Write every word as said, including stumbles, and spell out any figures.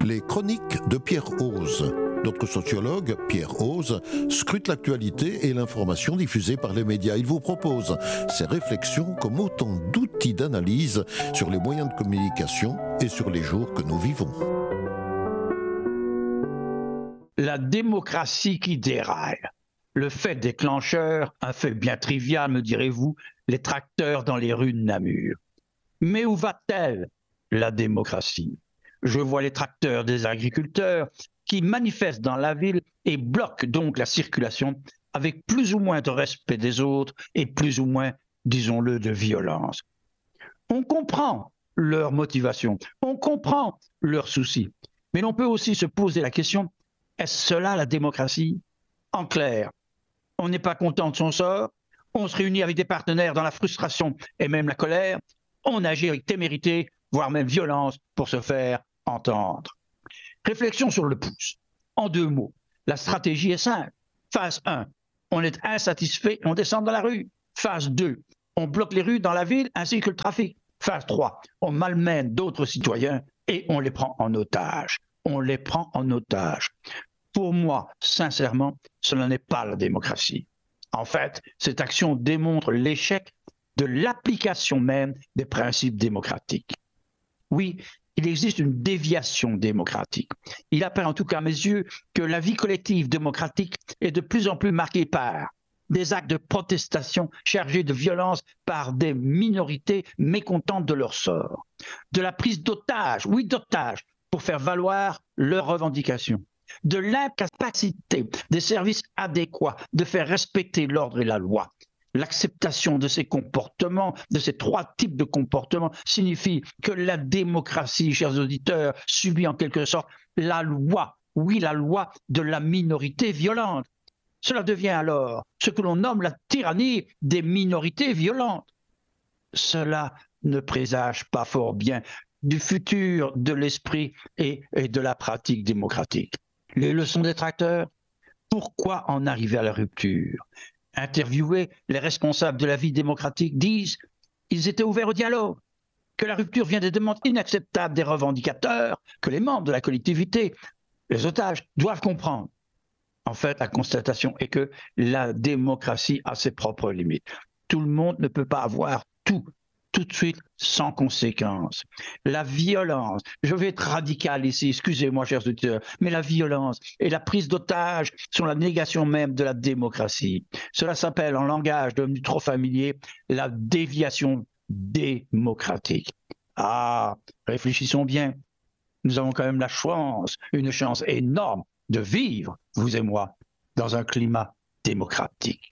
Les chroniques de Pierre Hoze. Notre sociologue, Pierre Hoze, scrute l'actualité et l'information diffusée par les médias. Il vous propose ses réflexions comme autant d'outils d'analyse sur les moyens de communication et sur les jours que nous vivons. La démocratie qui déraille. Le fait déclencheur, un fait bien trivial, me direz-vous, les tracteurs dans les rues de Namur. Mais où va-t-elle, la démocratie ? Je vois les tracteurs des agriculteurs qui manifestent dans la ville et bloquent donc la circulation avec plus ou moins de respect des autres et plus ou moins, disons-le, de violence. On comprend leur motivation, on comprend leurs soucis, mais l'on peut aussi se poser la question, est-ce cela la démocratie ? En clair, on n'est pas content de son sort, on se réunit avec des partenaires dans la frustration et même la colère, on agit avec témérité, voire même violence pour se faire entendre. Réflexion sur le pouce. En deux mots, la stratégie est simple. Phase un, on est insatisfait, on descend dans la rue. Phase deux, on bloque les rues dans la ville ainsi que le trafic. Phase trois, on malmène d'autres citoyens et on les prend en otage. On les prend en otage. Pour moi, sincèrement, cela n'est pas la démocratie. En fait, cette action démontre l'échec de l'application même des principes démocratiques. Oui, il existe une déviation démocratique. Il apparaît en tout cas à mes yeux que la vie collective démocratique est de plus en plus marquée par des actes de protestation chargés de violence par des minorités mécontentes de leur sort, de la prise d'otages, oui d'otages, pour faire valoir leurs revendications, de l'incapacité des services adéquats de faire respecter l'ordre et la loi. L'acceptation de ces comportements, de ces trois types de comportements, signifie que la démocratie, chers auditeurs, subit en quelque sorte la loi, oui, la loi de la minorité violente. Cela devient alors ce que l'on nomme la tyrannie des minorités violentes. Cela ne présage pas fort bien du futur de l'esprit et, et de la pratique démocratique. Les leçons des tracteurs, pourquoi en arriver à la rupture ? Interviewés, les responsables de la vie démocratique disent qu'ils étaient ouverts au dialogue, que la rupture vient des demandes inacceptables des revendicateurs, que les membres de la collectivité, les otages, doivent comprendre. En fait, la constatation est que la démocratie a ses propres limites. Tout le monde ne peut pas avoir tout, tout de suite, sans conséquence. La violence, je vais être radical ici, excusez-moi chers auditeurs, mais la violence et la prise d'otage sont la négation même de la démocratie. Cela s'appelle en langage devenu trop familier la déviation démocratique. Ah, réfléchissons bien, nous avons quand même la chance, une chance énorme de vivre, vous et moi, dans un climat démocratique.